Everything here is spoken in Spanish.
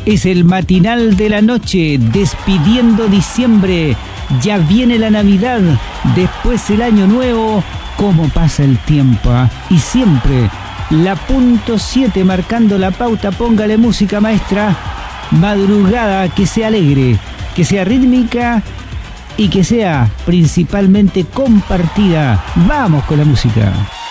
Es el matinal de la noche, despidiendo diciembre. Ya viene la Navidad, después el Año Nuevo. Cómo pasa el tiempo, ¿eh? Y siempre la punto 7 marcando la pauta. Póngale música, maestra. Madrugada que sea alegre, que sea rítmica y que sea principalmente compartida. Vamos con la música.